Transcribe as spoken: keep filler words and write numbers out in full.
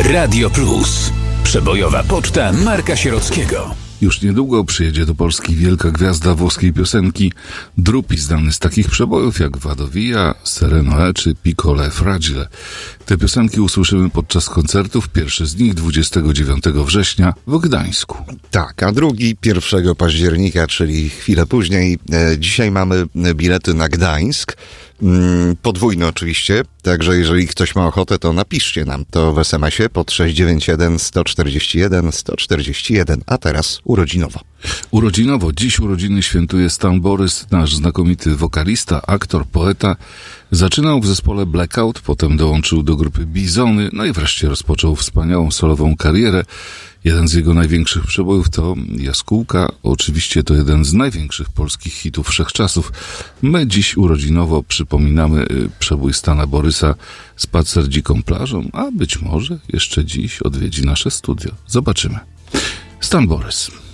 Radio Plus. Przebojowa poczta Marka Sierockiego. Już niedługo przyjedzie do Polski wielka gwiazda włoskiej piosenki, Drupi, znany z takich przebojów jak Vado Via, Sereno E czy Piccole Fragile. Te piosenki usłyszymy podczas koncertów, pierwszy z nich dwudziestego dziewiątego września w Gdańsku. Tak, a drugi pierwszego października, czyli chwilę później. E, dzisiaj mamy bilety na Gdańsk. Podwójne oczywiście, także jeżeli ktoś ma ochotę, to napiszcie nam to w es em esie pod sześć dziewięć jeden, jeden cztery jeden, jeden cztery jeden, a teraz urodzinowo. Urodzinowo. Dziś urodziny świętuje Stan Borys, nasz znakomity wokalista, aktor, poeta. Zaczynał w zespole Blackout, potem dołączył do grupy Bizony, no i wreszcie rozpoczął wspaniałą solową karierę. Jeden z jego największych przebojów to Jaskółka. Oczywiście to jeden z największych polskich hitów wszechczasów. My dziś urodzinowo przypominamy przebój Stana Borysa, Spacer dziką plażą, a być może jeszcze dziś odwiedzi nasze studio. Zobaczymy. Stan Borys.